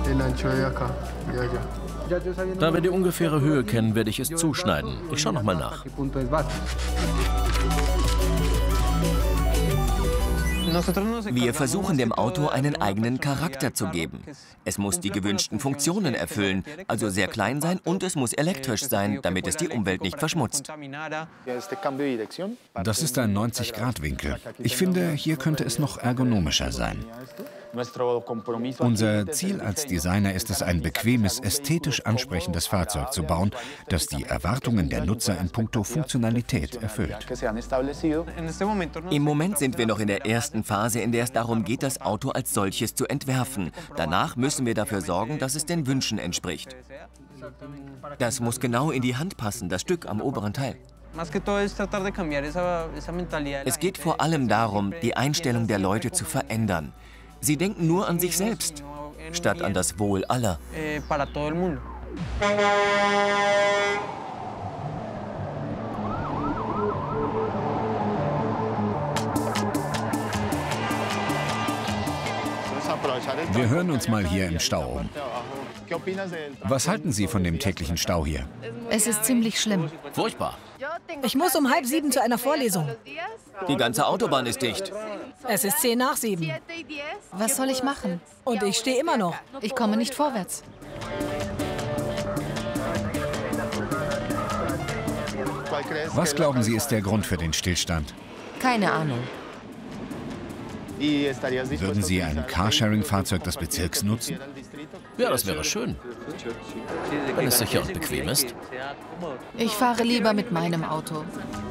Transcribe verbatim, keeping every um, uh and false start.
Da wir die ungefähre Höhe kennen, werde ich es zuschneiden. Ich schaue noch mal nach. Wir versuchen dem Auto einen eigenen Charakter zu geben. Es muss die gewünschten Funktionen erfüllen, also sehr klein sein, und es muss elektrisch sein, damit es die Umwelt nicht verschmutzt. Das ist ein neunzig Grad Winkel. Ich finde, hier könnte es noch ergonomischer sein. Unser Ziel als Designer ist es, ein bequemes, ästhetisch ansprechendes Fahrzeug zu bauen, das die Erwartungen der Nutzer in puncto Funktionalität erfüllt. Im Moment sind wir noch in der ersten Phase, in der es darum geht, das Auto als solches zu entwerfen. Danach müssen wir dafür sorgen, dass es den Wünschen entspricht. Das muss genau in die Hand passen, das Stück am oberen Teil. Es geht vor allem darum, die Einstellung der Leute zu verändern. Sie denken nur an sich selbst, statt an das Wohl aller. Wir hören uns mal hier im Stau um. Was halten Sie von dem täglichen Stau hier? Es ist ziemlich schlimm. Furchtbar. Ich muss um halb sieben zu einer Vorlesung. Die ganze Autobahn ist dicht. Es ist zehn nach sieben. Was soll ich machen? Und ich stehe immer noch. Ich komme nicht vorwärts. Was glauben Sie, ist der Grund für den Stillstand? Keine Ahnung. Würden Sie ein Carsharing-Fahrzeug des Bezirks nutzen? Ja, das wäre schön. Wenn es sicher und bequem ist. Ich fahre lieber mit meinem Auto.